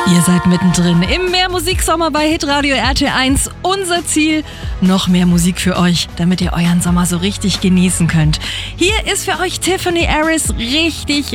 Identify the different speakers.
Speaker 1: Ihr seid mittendrin im Mehrmusiksommer bei Hitradio RT1. Unser Ziel, noch mehr Musik für euch, damit ihr euren Sommer so richtig genießen könnt. Hier ist für euch Tiffany Harris richtig